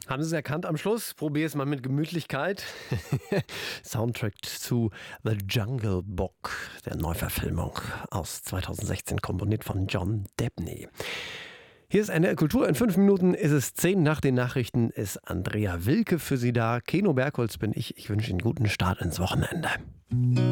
Haben Sie es erkannt am Schluss? Probier es mal mit Gemütlichkeit. Soundtrack zu The Jungle Book, der Neuverfilmung aus 2016, komponiert von John Debney. Hier ist NDR Kultur. In 5 Minuten ist es 10 nach den Nachrichten, ist Andrea Wilke für Sie da. Keno Bergholz bin ich. Ich wünsche Ihnen einen guten Start ins Wochenende.